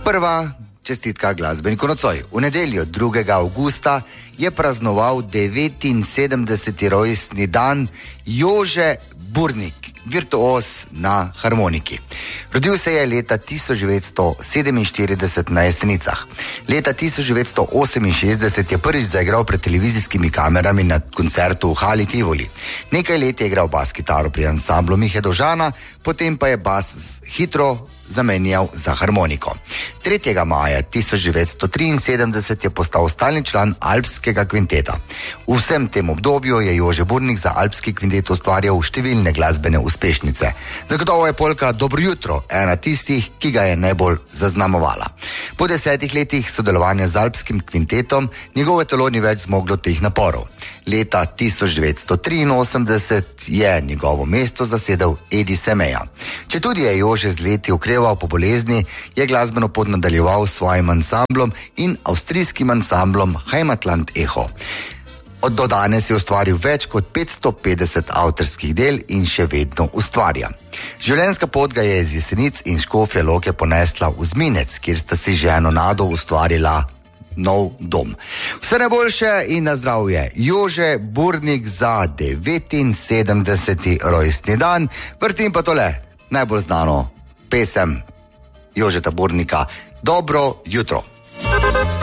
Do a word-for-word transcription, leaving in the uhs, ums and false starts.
prva čestitka glasbeniku nocoj. V nedeljo drugega avgusta je praznoval devetinsedemdeseti rojstni dan Jože Burnik, virtuoz na harmoniki. Rodil se je leta tisoč devetsto sedeminštirideset na Jesenicah. Leta tisoč devetsto oseminšestdeset je prvič zaigral pred televizijskimi kamerami na koncertu v Hali Tivoli. Nekaj let je igral bas kitaro pri ansamblu Mihe Dovžana, potem pa je bas hitro zamenjal za harmoniko. tretjega maja tisoč devetsto triinsedemdeset je postal stalni član Alpskega kvinteta. V vsem tem obdobju je Jože Burnik za Alpski kvintet ustvarjal številne glasbene uspešnice. Zagotovo je polka Dobro jutro ena tistih, ki ga je najbolj zaznamovala. Po desetih letih sodelovanja z Alpskim kvintetom njegovo telo ni več zmoglo teh naporov. Leta tisoč devetsto triinosemdeset je njegovo mesto zasedel Edi Semeja. Četudi je Jože z leti okreval po bolezni, je glasbeno pot nadaljeval s svojim ansamblom in avstrijskim ansamblom Heimatland Echo. Od do danes je ustvaril več kot petsto petdeset avtorskih del in še vedno ustvarja. Življenjska pot ga je iz Jesenic in Škofje Loke ponesla v Zminec, kjer sta si ženo Nado ustvarila nov dom. Vse najboljše in na zdravje. Jože Burnik za devetinsedemdeseti rojstni dan. Vrtim pa tole najbolj znano pesem Jožeta Burnika Dobro jutro.